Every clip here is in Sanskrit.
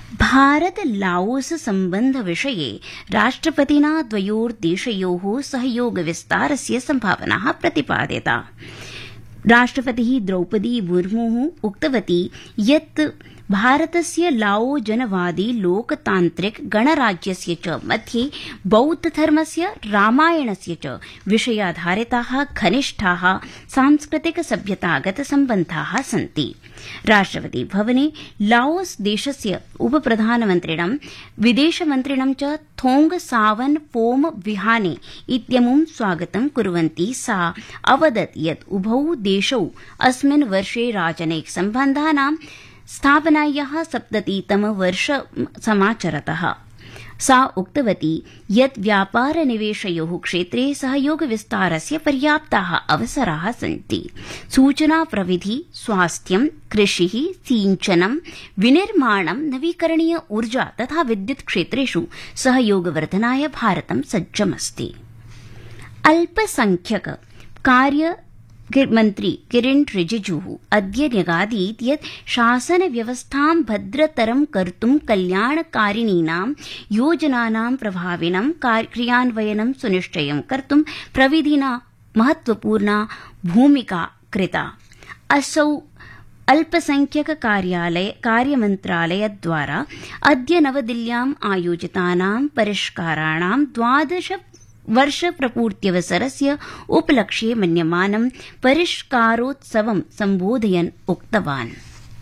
भारत लाओस सम्बन्ध विषये राष्ट्रपतिना द्वयोर्देशयोः सहयोग विस्तारस्य सम्भावनाः प्रतिपादिता। राष्ट्रपतिः द्रौपदी मुर्मुः उक्तवती यत् भारतस्य लाओ जनवादी लोकतान्त्रिक गणराज्यस्य च मध्ये बौद्धधर्मस्य रामायणस्य च विषयाधारिताः घनिष्ठाः सांस्कृतिक सभ्यतागत सम्बन्धाः सन्ति। राष्ट्रपति भवने लाओस देशस्य उपप्रधानमन्त्रिणं विदेशमन्त्रिणं च थोंग सावन फोम विहाने इत्यमुं स्वागतं कुर्वन्ती सा अवदत् यत् उभौ देशौ अस्मिन् वर्षे राजनैतिक सम्बन्धानां स्थापनायाः 70तम वर्षं समाचरतः। सा उक्तवती यत् व्यापार निवेशयोः क्षेत्रे सहयोग विस्तारस्य पर्याप्ताः अवसराः सन्ति। सूचना प्रविधि, स्वास्थ्यं, कृषिः, सिंचनं, विनिर्माणं, नवीकरणीय ऊर्जा तथा विद्युत् क्षेत्रेषु सहयोगवर्धनाय भारतं सज्जमस्ति। अल्पसंख्यक कार्य मन्त्री किरेन रिजिजुः अद्य न्यगादीत् यत् शासनव्यवस्थां भद्रतरं कर्तुं कल्याणकारिणीनां योजनानां प्रभाविनं क्रियान्वयनं सुनिश्चयं कर्तुं प्रविधिना महत्वपूर्णा भूमिका कृता। असौ अल्पसंख्यक कार्यमन्त्रालयद्वारा अद्य नवदिल्ल्याम् आयोजितानां परिष्काराणां 12 वर्षप्रपूर्त्यवसरस्य उपलक्ष्ये मन्यमानं परिष्कारोत्सवं सम्बोधयन् उक्तवान्।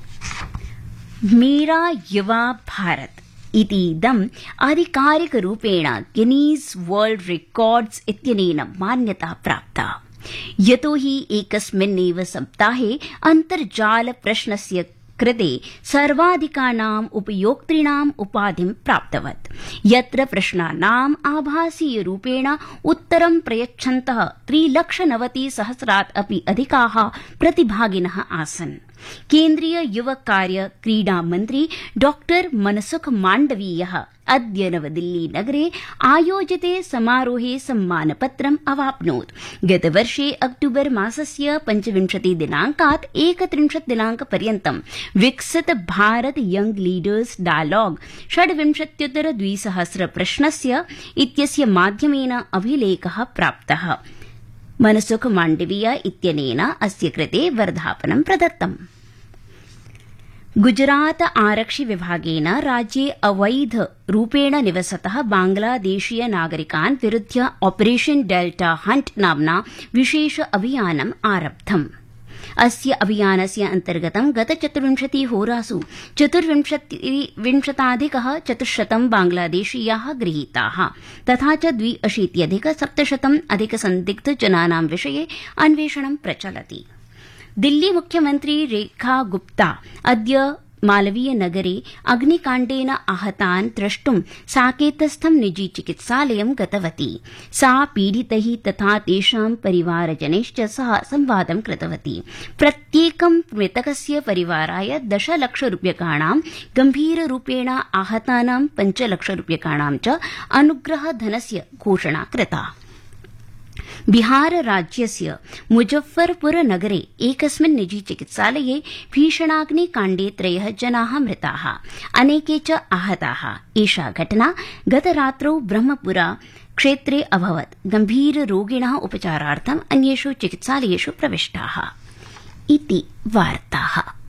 मेरा युवा भारत इतीदम् आधिकारिकरूपेण गिनीज़ वर्ल्ड रेकॉर्ड्स इत्यनेन मान्यता प्राप्ता, यतो हि एकस्मिन्नेव सप्ताहे अन्तर्जाल प्रश्नस्य कृते सर्वाधिकानाम् उपयोक्तॄणाम् उपाधिं प्राप्तवत्, यत्र प्रश्नानाम् आभासीयरूपेण उत्तरं प्रयच्छन्तः 3,90,000 अपि अधिकाः प्रतिभागिनः आसन्। केन्द्रीय युव कार्य क्रीडा मन्त्री डॉ मनसुख माण्डवीयः अद्य नवदिल्ली नगरे आयोजिते समारोहे सम्मानपत्रम् अवाप्नोत्। गतवर्षे अक्टूबर मासस्य 25 दिनाङ्कात् 31 दिनाङ्कपर्यन्तं विकसित भारत यंग लीडर्स डायलॉग 26,200 प्रश्नस्य इत्यस्य माध्यमेन अभिलेखः प्राप्तः। मनसुख माण्डवीय इत्यनेन अस्य कृते वर्धापनं प्रदत्तम्। गुजरात आरक्षि विभागेन राज्ये अवैध रूपेण निवसतः बांग्लादेशीय नागरिकान् विरुध्य ऑपरेशन डेल्टा हंट नाम्ना विशेष अभियानम् आरब्धम्। अस्य अभियानस्य अन्तर्गतं गत 24 होरासु 24,400 बांग्लादेशीयाः गृहीताः तथा च 82,700 अधिकसन्दिग्धजनानां विषये अन्वेषणं प्रचलति। दिल्ली मुख्यमन्त्री रेखा गुप्ता अद्य मालवीय नगरे अग्निकाण्डेन आहतान् द्रष्टुं साकेतस्थं निजी चिकित्सालयं गतवती। सा पीडितैः तथा तेषां परिवारजनैश्च सह संवादं कृतवती। प्रत्येकं मृतकस्य परिवाराय 10 लक्षरूप्यकाणां, गम्भीररूपेण आहतानां 5 लक्षरूप्यकाणां च अनुग्रहधनस्य घोषणा कृता। बिहार राज्यस्य मुजफ्फरपुर नगरे एकस्मिन् निजी चिकित्सालये भीषणाग्निकाण्डे 3 जनाः मृताः, अनेके च आहताः। एषा घटना गतरात्रौ ब्रह्मपुरा क्षेत्रे अभवत्। गम्भीररोगिणः उपचारार्थम् अन्येषु चिकित्सालयेषु प्रविष्टाः। इति वार्ताः।